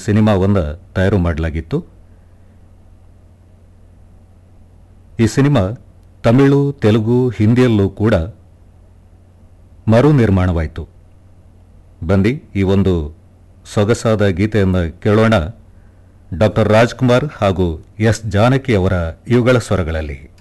ಸಿನಿಮಾವನ್ನು ತಯಾರು ಮಾಡಲಾಗಿತ್ತು. ಈ ಸಿನಿಮಾ ತಮಿಳು, ತೆಲುಗು, ಹಿಂದಿಯಲ್ಲೂ ಕೂಡ ಮರು ನಿರ್ಮಾಣವಾಯಿತು. ಬನ್ನಿ ಈ ಒಂದು ಸೊಗಸಾದ ಗೀತೆಯನ್ನು ಕೇಳೋಣ. ಡಾಕ್ಟರ್ ರಾಜ್ಕುಮಾರ್ ಹಾಗೂ ಎಸ್ ಜಾನಕಿ ಅವರ ಇವುಗಳ ಸ್ವರಗಳಲ್ಲಿ.